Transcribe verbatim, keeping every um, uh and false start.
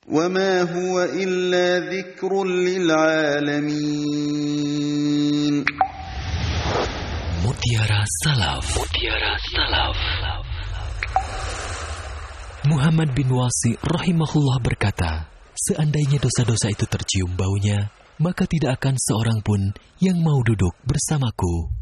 وَمَا هُوَ إِلَّا ذِكْرٌ لِلْعَالَمِينَ. Mutiara Salaf. Mutiara Salaf. Muhammad bin Wasi rahimahullah berkata, seandainya dosa-dosa itu tercium baunya, maka tidak akan seorang pun yang mau duduk bersamaku.